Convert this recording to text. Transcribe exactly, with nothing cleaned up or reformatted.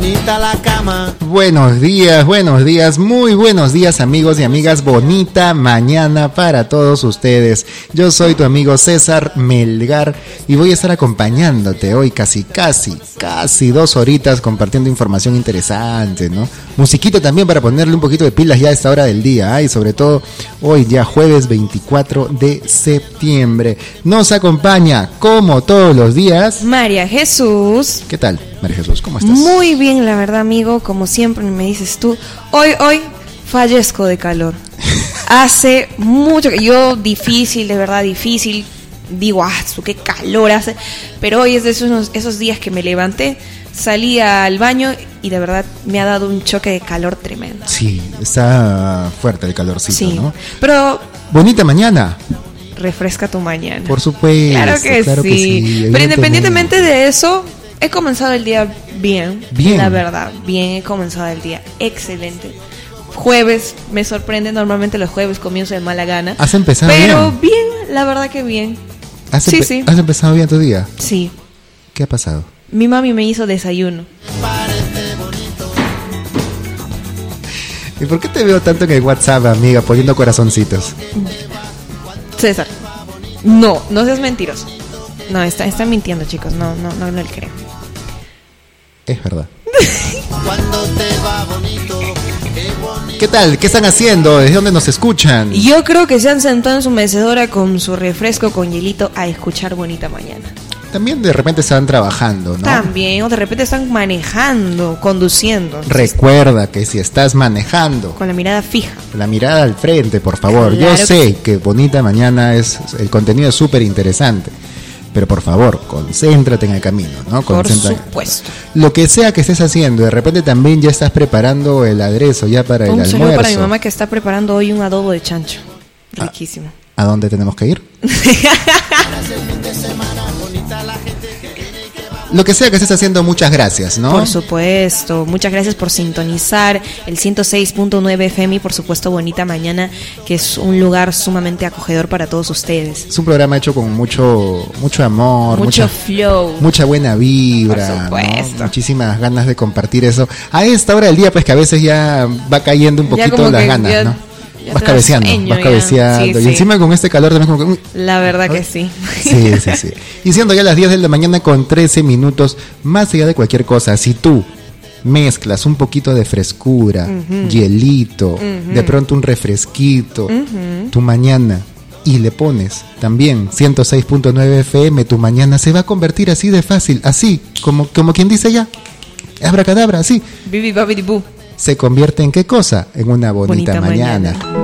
bonita la cama. Buenos días, buenos días, muy buenos días amigos y amigas, bonita mañana para todos ustedes. Yo soy tu amigo César Melgar y voy a estar acompañándote hoy casi, casi, casi dos horitas compartiendo información interesante, ¿no? Musiquita también para ponerle un poquito de pilas ya a esta hora del día, ¿eh? Y sobre todo hoy ya jueves veinticuatro de septiembre. Nos acompaña, como todos los días, María Jesús. ¿Qué tal, María Jesús? ¿Cómo estás? Muy bien, la verdad, amigo, como siempre me dices tú. Hoy, hoy fallezco de calor. Hace mucho que yo difícil, de verdad difícil. Digo, ah, qué calor hace. Pero hoy es de esos, esos días que me levanté, salí al baño y de verdad me ha dado un choque de calor tremendo. Sí, está fuerte el calorcito, sí, ¿no? Pero bonita mañana. Refresca tu mañana. Por supuesto. Claro que claro sí. Que sí Pero independientemente de eso, he comenzado el día bien. Bien. La verdad, bien, he comenzado el día excelente. Jueves, me sorprende, normalmente los jueves comienzo de mala gana. ¿Has empezado pero bien? Pero bien, la verdad que bien. ¿Has, sí, empe- sí. ¿Has empezado bien tu día? Sí. ¿Qué ha pasado? Mi mami me hizo desayuno. ¿Y por qué te veo tanto en el WhatsApp, amiga, poniendo corazoncitos? César, no, no seas mentiroso. No, está, está mintiendo, chicos, no, no, no, no le creo. Es verdad. ¿Qué tal? ¿Qué están haciendo? ¿Desde dónde nos escuchan? Yo creo que se han sentado en su mecedora con su refresco con hielito a escuchar Bonita Mañana. También de repente están trabajando, ¿no? También, o de repente están manejando, conduciendo. Recuerda que si estás manejando, con la mirada fija, la mirada al frente, por favor. Claro. Yo sé que Bonita Mañana es, el contenido es súper interesante, pero por favor, concéntrate en el camino, ¿no? Concéntrate. Por supuesto. Lo que sea que estés haciendo, de repente también ya estás preparando el aderezo ya para un el almuerzo. Un saludo para mi mamá que está preparando hoy un adobo de chancho. Riquísimo. ¿A, ¿a dónde tenemos que ir? Lo que sea que estés haciendo, muchas gracias, ¿no? Por supuesto, muchas gracias por sintonizar el ciento seis punto nueve F M y por supuesto Bonita Mañana, que es un lugar sumamente acogedor para todos ustedes. Es un programa hecho con mucho mucho amor, mucho mucha, flow, mucha buena vibra, por supuesto, ¿no? Muchísimas ganas de compartir eso. A esta hora del día, pues que a veces ya va cayendo un poquito las ganas, ya, ¿no? Vas cabeceando, sueño, vas cabeceando. Sí, y sí. Encima con este calor también como que... La verdad que sí. Sí, sí, sí. Y siendo ya las diez de la mañana con trece minutos, más allá de cualquier cosa, si tú mezclas un poquito de frescura, uh-huh. hielito, uh-huh. de pronto un refresquito, uh-huh. tu mañana, y le pones también ciento seis punto nueve F M, tu mañana se va a convertir así de fácil, así, como, como quien dice ya, abracadabra, así. Bibi, babidi, bu. ¿Se convierte en qué cosa? En una bonita, bonita mañana. mañana.